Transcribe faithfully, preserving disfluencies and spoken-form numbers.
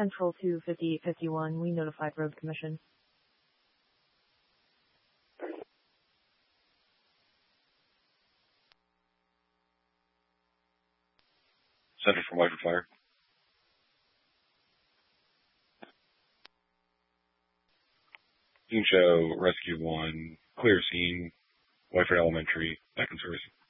Central two fifty-eight fifty-one, we notified Road Commission. Center from White Fire. Scene show, Rescue one, clear scene, Whiteford Elementary, back in service.